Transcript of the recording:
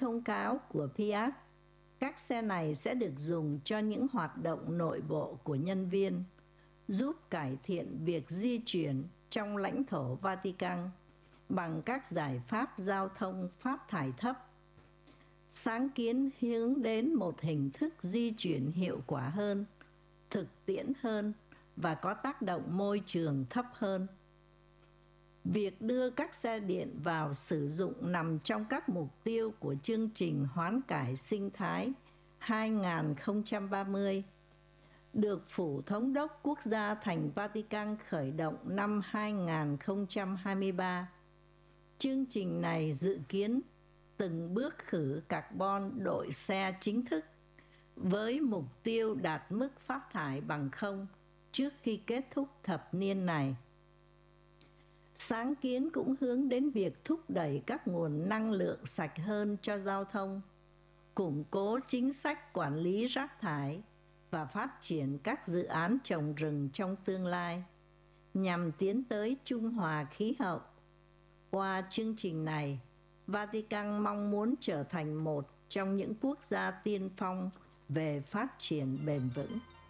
thông cáo của Fiat, các xe này sẽ được dùng cho những hoạt động nội bộ của nhân viên, giúp cải thiện việc di chuyển trong lãnh thổ Vatican bằng các giải pháp giao thông phát thải thấp. Sáng kiến hướng đến một hình thức di chuyển hiệu quả hơn, thực tiễn hơn và có tác động môi trường thấp hơn. Việc đưa các xe điện vào sử dụng nằm trong các mục tiêu của chương trình hoán cải sinh thái 2030, được Phủ Thống đốc Quốc gia thành Vatican khởi động năm 2023. Chương trình này dự kiến từng bước khử carbon đội xe chính thức, với mục tiêu đạt mức phát thải bằng không trước khi kết thúc thập niên này. Sáng kiến cũng hướng đến việc thúc đẩy các nguồn năng lượng sạch hơn cho giao thông, củng cố chính sách quản lý rác thải và phát triển các dự án trồng rừng trong tương lai, nhằm tiến tới trung hòa khí hậu. Qua chương trình này, Vatican mong muốn trở thành một trong những quốc gia tiên phong về phát triển bền vững.